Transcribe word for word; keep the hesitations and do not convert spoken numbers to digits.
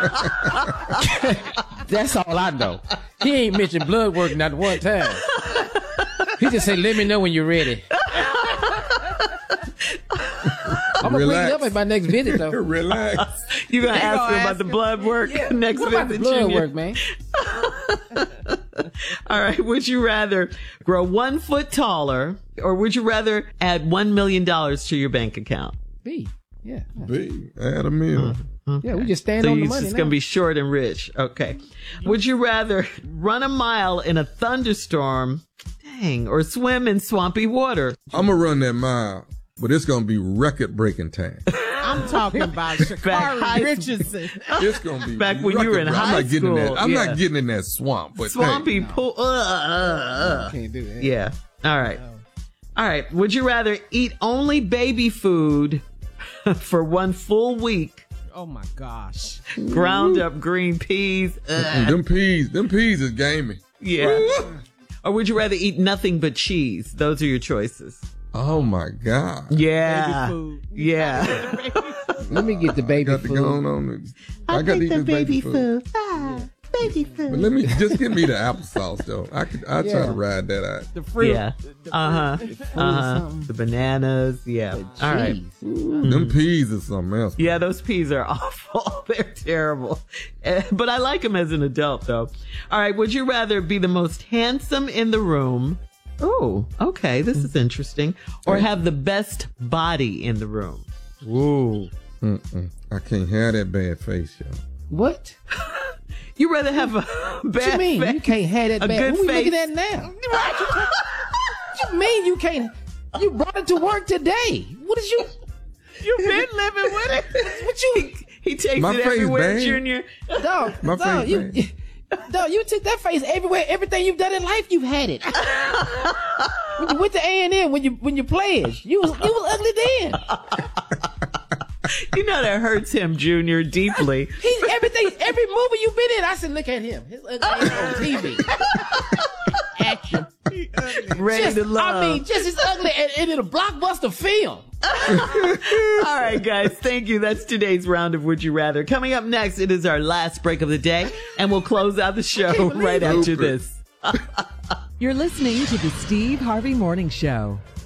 That's all I know. He ain't mentioned blood work not one time. He just said, let me know when you're ready. I'm going to bring it up at my next visit, though. Relax. You're going to ask gonna him about ask the him? blood work Yeah. next What about the visit, blood Junior? work, man? All right. Would you rather grow one foot taller or would you rather add one million dollars to your bank account? B. Yeah. B. Add a meal. Okay. Yeah, we just stand so on the you're money just now. going to be short and rich. Okay. Would you rather run a mile in a thunderstorm, dang, or swim in swampy water? I'm going to run that mile, but it's going to be record-breaking time. I'm talking about Back high- Sha'Carri Richardson. It's going to be Back when you were in record- high I'm not getting in school, that. I'm yeah. not getting in that swamp. But Swampy hey, pool. Uh, uh, uh. Can't do that. Yeah. All right. All right. Would you rather eat only baby food for one full week? Oh my gosh. Ground up green peas. Ugh. them peas, them peas is gamey. Yeah. Or would you rather eat nothing but cheese? Those are your choices. Oh my God. Yeah. Baby food. Yeah. Let me get the baby Got to food. go on. on I, got to eat this baby food. Ah, baby food. But let me just give me the applesauce though. I could. I Yeah. try to ride that out. The fruit. Yeah. The, the Uh huh. fruit, the fruit Uh or huh. something. The bananas. Yeah. All right. Jeez. Them peas is something else. Yeah, those peas are awful. They're terrible. Eh, But I like them as an adult, though. All right. Would you rather be the most handsome in the room? Oh, okay. This is interesting. Or have the best body in the room? Whoa. Mm-mm. I can't have that bad face, yo. What? You rather have a What bad you mean? face? You can't have that A bad. good Who we face. looking at now? What you mean you can't? You brought it to work today. What is you? You've been living with it. What you? He takes My it face everywhere, bad. Junior. Dog, My dog, face you, dog, you took that face everywhere. Everything you've done in life, you've had it. When you went to A and M, when you when you pledged, you was you was ugly then. You know that hurts him, Junior, deeply. He's everything. Every movie you've been in, I said, look at him. His ugly ass on T V. Action. Ready Just, to love. I mean, just as ugly and, and in a blockbuster film. All right, guys. Thank you. That's today's round of Would You Rather. Coming up next, it is our last break of the day, and we'll close out the show right after this. You're listening to the Steve Harvey Morning Show.